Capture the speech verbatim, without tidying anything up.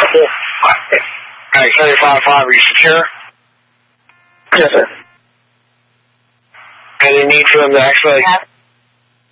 All right, seventy-five five, are you secure? Yes, sir. Any need for them to actually